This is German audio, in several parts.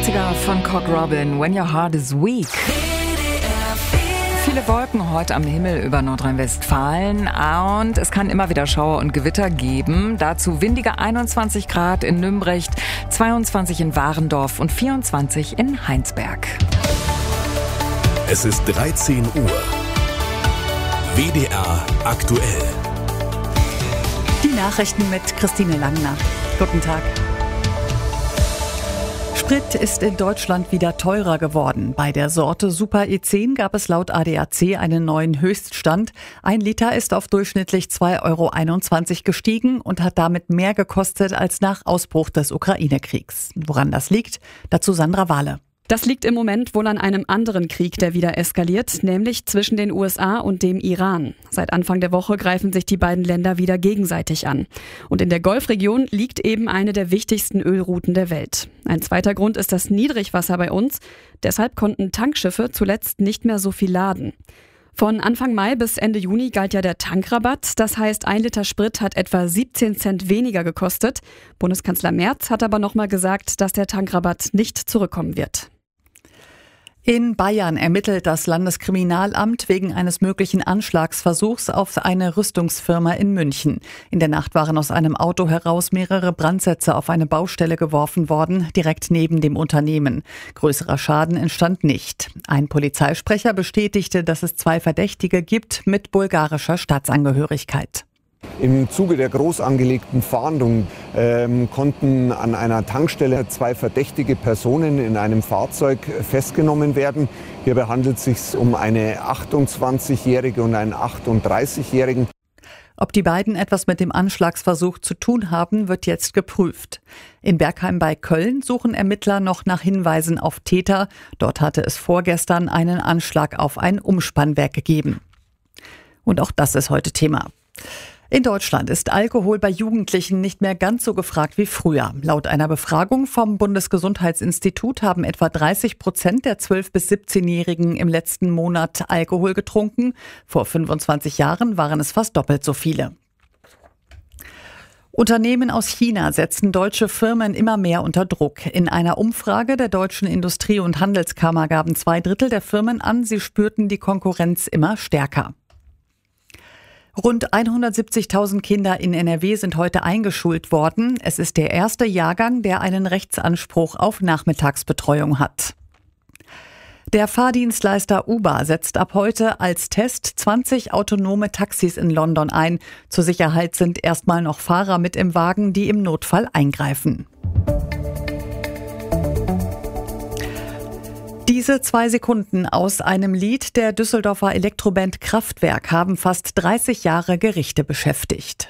90er von Cock Robin, When Your Heart is Weak. Viele Wolken heute am Himmel über Nordrhein-Westfalen und es kann immer wieder Schauer und Gewitter geben. Dazu windige 21 Grad in Nümbrecht, 22 in Warendorf und 24 in Heinsberg. Es ist 13 Uhr. WDR aktuell. Die Nachrichten mit Christine Langner. Guten Tag. Sprit ist in Deutschland wieder teurer geworden. Bei der Sorte Super E10 gab es laut ADAC einen neuen Höchststand. 1 Liter ist auf durchschnittlich 2,21 € gestiegen und hat damit mehr gekostet als nach Ausbruch des Ukraine-Kriegs. Woran das liegt? Dazu Sandra Wahle. Das liegt im Moment wohl an einem anderen Krieg, der wieder eskaliert, nämlich zwischen den USA und dem Iran. Seit Anfang der Woche greifen sich die beiden Länder wieder gegenseitig an. Und in der Golfregion liegt eben eine der wichtigsten Ölrouten der Welt. Ein zweiter Grund ist das Niedrigwasser bei uns. Deshalb konnten Tankschiffe zuletzt nicht mehr so viel laden. Von Anfang Mai bis Ende Juni galt ja der Tankrabatt. Das heißt, 1 Liter Sprit hat etwa 17 Cent weniger gekostet. Bundeskanzler Merz hat aber nochmal gesagt, dass der Tankrabatt nicht zurückkommen wird. In Bayern ermittelt das Landeskriminalamt wegen eines möglichen Anschlagsversuchs auf eine Rüstungsfirma in München. In der Nacht waren aus einem Auto heraus mehrere Brandsätze auf eine Baustelle geworfen worden, direkt neben dem Unternehmen. Größerer Schaden entstand nicht. Ein Polizeisprecher bestätigte, dass es 2 Verdächtige gibt mit bulgarischer Staatsangehörigkeit. Im Zuge der groß angelegten Fahndung konnten an einer Tankstelle 2 verdächtige Personen in einem Fahrzeug festgenommen werden. Hierbei handelt es sich um eine 28-Jährige und einen 38-Jährigen. Ob die beiden etwas mit dem Anschlagsversuch zu tun haben, wird jetzt geprüft. In Bergheim bei Köln suchen Ermittler noch nach Hinweisen auf Täter. Dort hatte es vorgestern einen Anschlag auf ein Umspannwerk gegeben. Und auch das ist heute Thema. In Deutschland ist Alkohol bei Jugendlichen nicht mehr ganz so gefragt wie früher. Laut einer Befragung vom Bundesgesundheitsinstitut haben etwa 30% der 12- bis 17-Jährigen im letzten Monat Alkohol getrunken. Vor 25 Jahren waren es fast doppelt so viele. Unternehmen aus China setzen deutsche Firmen immer mehr unter Druck. In einer Umfrage der Deutschen Industrie- und Handelskammer gaben 2/3 der Firmen an, sie spürten die Konkurrenz immer stärker. Rund 170.000 Kinder in NRW sind heute eingeschult worden. Es ist der erste Jahrgang, der einen Rechtsanspruch auf Nachmittagsbetreuung hat. Der Fahrdienstleister Uber setzt ab heute als Test 20 autonome Taxis in London ein. Zur Sicherheit sind erstmal noch Fahrer mit im Wagen, die im Notfall eingreifen. Diese 2 Sekunden aus einem Lied der Düsseldorfer Elektroband Kraftwerk haben fast 30 Jahre Gerichte beschäftigt.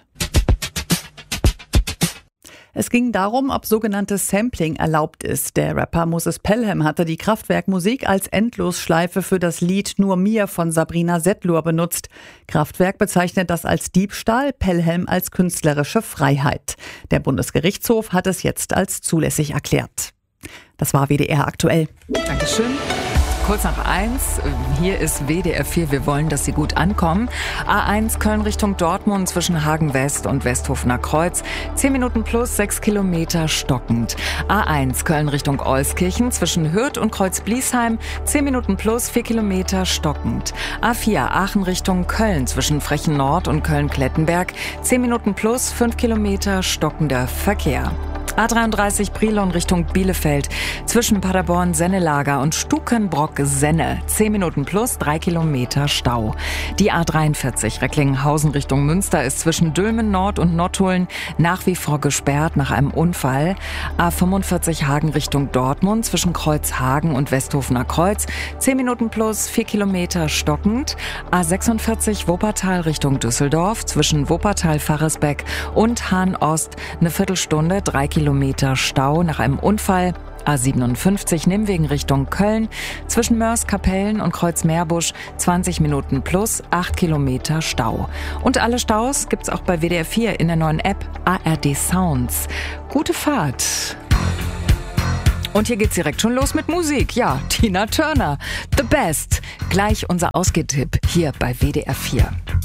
Es ging darum, ob sogenanntes Sampling erlaubt ist. Der Rapper Moses Pelham hatte die Kraftwerk-Musik als Endlosschleife für das Lied Nur mir von Sabrina Setlur benutzt. Kraftwerk bezeichnet das als Diebstahl, Pelham als künstlerische Freiheit. Der Bundesgerichtshof hat es jetzt als zulässig erklärt. Das war WDR aktuell. Dankeschön. Kurz nach 1, hier ist WDR 4, wir wollen, dass Sie gut ankommen. A1 Köln Richtung Dortmund zwischen Hagen West und Westhofener Kreuz. 10 Minuten plus 6 Kilometer stockend. A1 Köln Richtung Euskirchen zwischen Hürth und Kreuz-Bliesheim. 10 Minuten plus 4 Kilometer stockend. A4 Aachen Richtung Köln zwischen Frechen Nord und Köln-Klettenberg. 10 Minuten plus 5 Kilometer stockender Verkehr. A33 Brilon Richtung Bielefeld zwischen Paderborn-Sennelager und Stukenbrock-Senne. 10 Minuten plus 3 Kilometer Stau. Die A43 Recklinghausen Richtung Münster ist zwischen Dülmen Nord und Nottuln nach wie vor gesperrt nach einem Unfall. A45 Hagen Richtung Dortmund zwischen Kreuzhagen und Westhofener Kreuz. 10 Minuten plus 4 Kilometer stockend. A46 Wuppertal Richtung Düsseldorf zwischen Wuppertal-Farresbeck und Hahn-Ost eine Viertelstunde 3 Kilometer Stau nach einem Unfall. A57 Nimwegen Richtung Köln zwischen Mörs-Kapellen und Kreuz-Meerbusch 20 Minuten plus 8 Kilometer Stau. Und alle Staus gibt's auch bei WDR 4 in der neuen App ARD Sounds. Gute Fahrt! Und hier geht's direkt schon los mit Musik. Ja, Tina Turner, The Best. Gleich unser Ausgehtipp hier bei WDR 4.